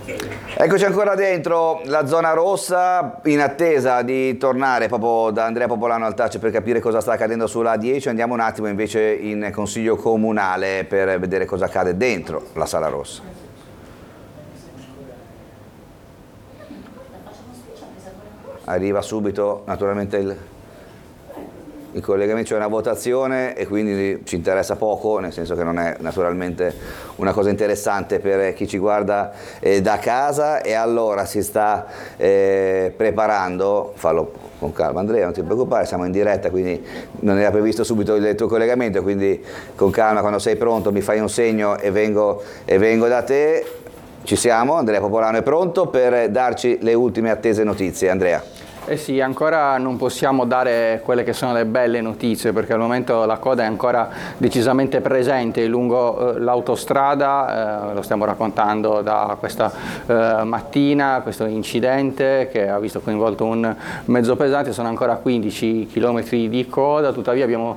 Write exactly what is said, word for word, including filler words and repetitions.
Eccoci ancora dentro la zona rossa, in attesa di tornare proprio da Andrea Popolano al touch per capire cosa sta accadendo sulla A dieci. Andiamo un attimo invece in consiglio comunale per vedere cosa accade dentro la sala rossa. Arriva subito naturalmente il... il collegamento, c'è una votazione e quindi ci interessa poco, nel senso che non è naturalmente una cosa interessante per chi ci guarda eh, da casa. E allora si sta eh, preparando, fallo con calma Andrea, non ti preoccupare, siamo in diretta, quindi non era previsto subito il tuo collegamento, quindi con calma, quando sei pronto mi fai un segno e vengo, e vengo da te. Ci siamo, Andrea Popolano è pronto per darci le ultime attese notizie. Andrea. Eh sì, ancora non possiamo dare quelle che sono le belle notizie, perché al momento la coda è ancora decisamente presente lungo eh, l'autostrada, eh, lo stiamo raccontando da questa eh, mattina, questo incidente che ha visto coinvolto un mezzo pesante. Sono ancora quindici chilometri di coda, tuttavia abbiamo